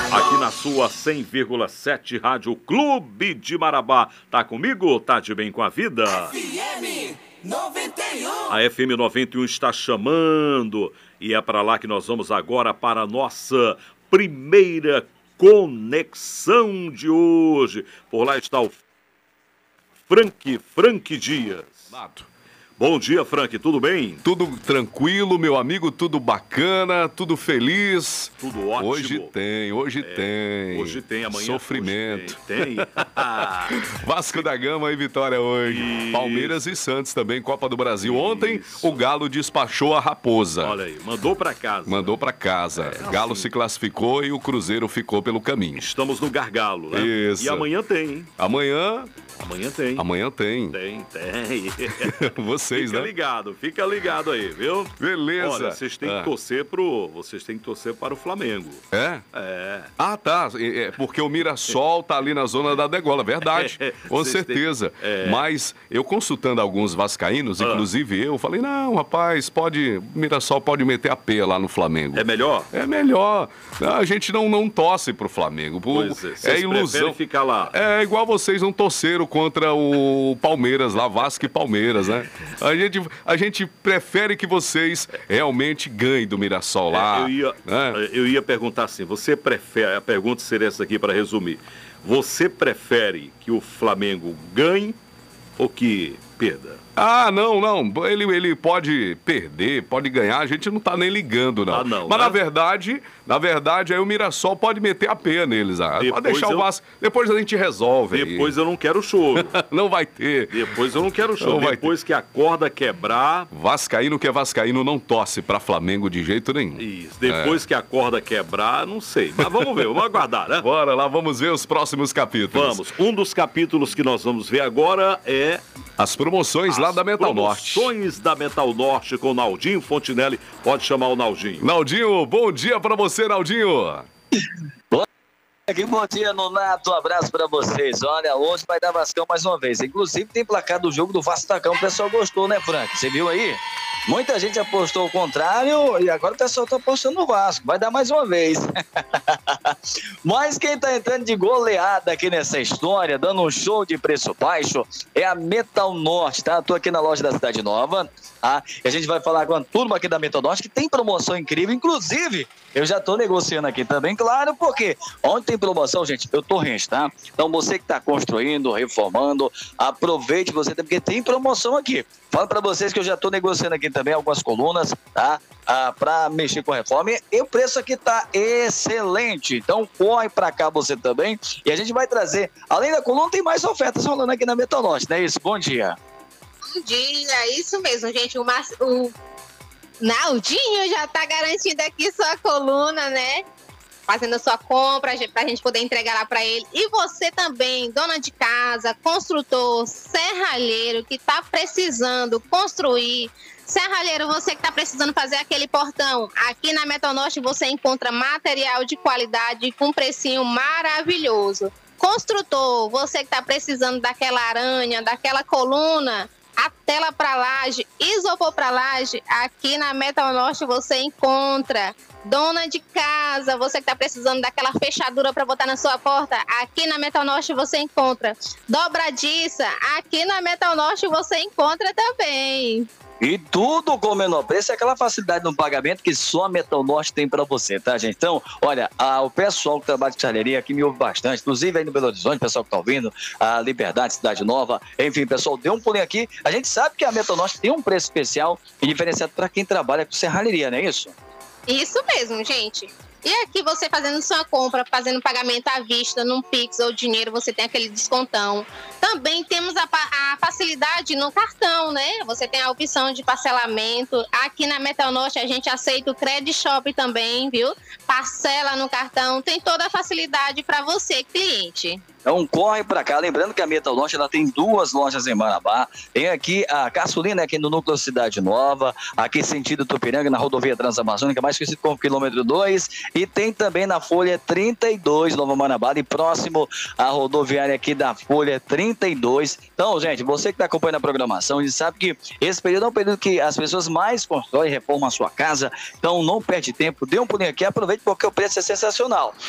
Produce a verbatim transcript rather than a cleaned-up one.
aqui na sua cem vírgula sete Rádio Clube de Marabá. Tá comigo? Tá de bem com a vida? F M noventa e um. A F M noventa e um está chamando e é para lá que nós vamos agora para a nossa primeira conexão de hoje. Por lá está o Frank, Frank Dias. Nato. Bom dia, Frank, tudo bem? Tudo tranquilo, meu amigo, tudo bacana, tudo feliz. Tudo ótimo. Hoje tem, hoje é, tem. Hoje tem, amanhã. Sofrimento. Hoje tem. tem. Vasco da Gama e Vitória hoje. Isso. Palmeiras e Santos também, Copa do Brasil. Isso. Ontem, o Galo despachou a Raposa. Olha aí, mandou pra casa. Mandou pra casa. É, Galo assim. se classificou e o Cruzeiro ficou pelo caminho. Estamos no gargalo, né? Isso. E amanhã tem, hein? Amanhã... Amanhã tem. Amanhã tem. Tem, tem. Vocês, fica né? Fica ligado, fica ligado aí, viu? Beleza. Olha, vocês têm ah. que torcer pro... Vocês têm que torcer para o Flamengo. É? É. Ah, tá. É porque o Mirassol tá ali na zona da degola, verdade. É, com certeza. Têm... É. Mas eu consultando alguns vascaínos, ah. inclusive eu, falei, não, rapaz, pode... Mirassol pode meter a P lá no Flamengo. É melhor? É melhor. A gente não, não torce pro Flamengo. Pois é, é ilusão. Ficar lá. É igual vocês não torceram contra o Palmeiras lá, Vasco e Palmeiras, né? A gente, a gente prefere que vocês realmente ganhem do Mirassol lá. É, eu, ia, né? eu ia perguntar assim, você prefere, a pergunta seria essa aqui para resumir, você prefere que o Flamengo ganhe ou que perda? Ah, não, não, ele, ele pode perder, pode ganhar, a gente não tá nem ligando, não. Ah, não, Mas né? na verdade, na verdade, aí o Mirassol pode meter a pena neles. Ah. Pode deixar eu... o Vasco, depois a gente resolve. Depois aí. eu não quero choro. Não vai ter. Depois eu não quero choro. Não depois que a corda quebrar... Vascaíno que é vascaíno não torce pra Flamengo de jeito nenhum. Isso, depois é. que a corda quebrar, não sei. Mas vamos ver, vamos aguardar, né? Bora lá, vamos ver os próximos capítulos. Vamos, um dos capítulos que nós vamos ver agora é... As promoções lá da Metal Norte. Promoções da Metal Norte com o Naldinho Fontinelli. Pode chamar o Naldinho. Naldinho, bom dia pra você, Naldinho. Bom dia, bom dia, Nonato. Um abraço pra vocês. Olha, hoje vai dar Vascão mais uma vez. Inclusive tem placar do jogo do Vasco da Gama. O pessoal gostou, né, Frank? Você viu aí? Muita gente apostou o contrário e agora o pessoal tá apostando no Vasco. Vai dar mais uma vez. Mas quem tá entrando de goleada aqui nessa história, dando um show de preço baixo, é a Metal Norte, tá? Tô aqui na loja da Cidade Nova, tá? E a gente vai falar com a turma aqui da Metal Norte que tem promoção incrível. Inclusive, eu já tô negociando aqui também, claro, porque onde tem promoção, gente, eu tô rente, tá? Então você que tá construindo, reformando, aproveite você, porque tem promoção aqui. Falo pra vocês que eu já tô negociando aqui também algumas colunas, tá? Ah, pra mexer com a reforma. E o preço aqui tá excelente. Então corre pra cá você também. E a gente vai trazer, além da coluna, tem mais ofertas rolando aqui na Metal Norte, não é isso? Bom dia. Bom dia, isso mesmo, gente. O, Mar... o Naldinho já tá garantindo aqui sua coluna, né? Fazendo a sua compra, pra gente poder entregar lá pra ele. E você também, dona de casa, construtor, serralheiro, que tá precisando construir. Serralheiro, você que tá precisando fazer aquele portão. Aqui na Metal Norte você encontra material de qualidade com precinho maravilhoso. Construtor, você que tá precisando daquela aranha, daquela coluna, a tela para laje, isopor para laje, aqui na Metal Norte você encontra. Dona de casa, você que está precisando daquela fechadura para botar na sua porta, aqui na Metal Norte você encontra. Dobradiça, aqui na Metal Norte você encontra também. E tudo com o menor preço, é aquela facilidade no pagamento que só a Metal Norte tem pra você, tá, gente? Então, olha, a, o pessoal que trabalha de serralheria aqui me ouve bastante, inclusive aí no Belo Horizonte, o pessoal que tá ouvindo, a Liberdade, Cidade Nova, enfim, pessoal, dê um pulinho aqui. A gente sabe que a Metal Norte tem um preço especial e diferenciado pra quem trabalha com serralheria, não é isso? Isso mesmo, gente. E aqui você fazendo sua compra, fazendo pagamento à vista, num Pix ou dinheiro, você tem aquele descontão. Também temos a, a facilidade no cartão, né? Você tem a opção de parcelamento. Aqui na Metal Norte a gente aceita o Credit Shop também, viu? Parcela no cartão, tem toda a facilidade para você, cliente. Então corre pra cá, lembrando que a Metal Norte ela tem duas lojas em Marabá, tem aqui a Caçulina, aqui no núcleo Cidade Nova, aqui sentido Tupiranga, na rodovia Transamazônica, mais conhecido como quilômetro dois, e tem também na Folha trinta e dois, Nova Marabá, e próximo à rodoviária aqui da Folha trinta e dois. Então, gente, você que está acompanhando a programação, a gente sabe que esse período é um período que as pessoas mais constroem e reformam a sua casa, então não perde tempo, dê um pulinho aqui, aproveite porque o preço é sensacional.